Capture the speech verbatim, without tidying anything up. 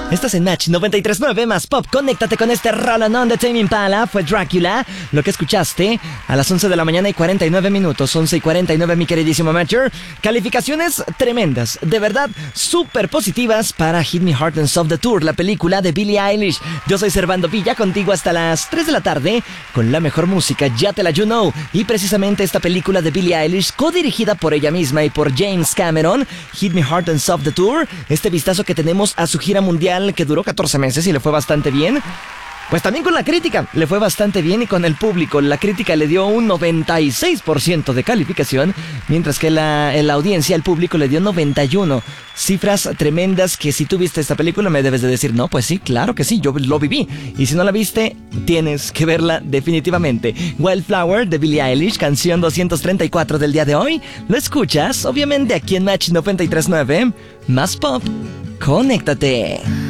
Estás en Match noventa y tres punto nueve más Pop. Conéctate con este rolonón de Tame Impala. Fue Drácula, lo que escuchaste a las once de la mañana y cuarenta y nueve minutos. once y cuarenta y nueve, mi queridísimo Matcher. Calificaciones tremendas, de verdad, súper positivas para Hit Me Hard and Soft the Tour, la película de Billie Eilish. Yo soy Servando Villa, contigo hasta las tres de la tarde, con la mejor música, ya te la you know. Y precisamente esta película de Billie Eilish, codirigida por ella misma y por James Cameron, Hit Me Hard and Soft the Tour, este vistazo que tenemos a su gira mundial que duró catorce meses y le fue bastante bien. Pues también con la crítica le fue bastante bien, y con el público la crítica le dio un noventa y seis por ciento de calificación, mientras que la, la audiencia, el público, le dio noventa y uno. Cifras tremendas que si tú viste esta película me debes de decir, no, pues sí, claro que sí, yo lo viví. Y si no la viste, tienes que verla definitivamente. Wildflower de Billie Eilish, canción doscientos treinta y cuatro del día de hoy. Lo escuchas, obviamente, aquí en Match noventa y tres punto nueve, más Pop. Conéctate.